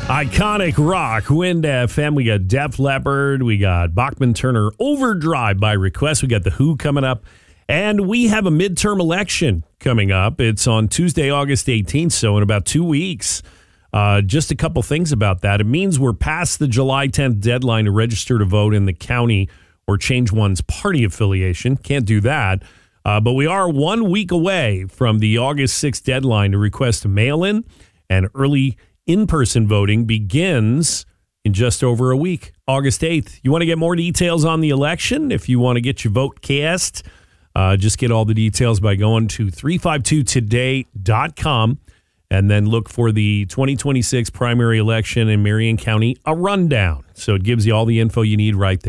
Iconic rock, Wind FM. We got Def Leppard. We got Bachman Turner Overdrive by request. We got The Who coming up. And we have a midterm election coming up. It's on Tuesday, August 18th, so in about 2 weeks. Just a couple things about that. It means we're past the July 10th deadline to register to vote in the county or change one's party affiliation. Can't do that. But we are 1 week away from the August 6th deadline to request a mail-in, and early in-person voting begins in just over a week, August 8th. You want to get more details on the election? If you want to get your vote cast, just get all the details by going to 352today.com and then look for the 2026 primary election in Marion County, a rundown. So it gives you all the info you need right there.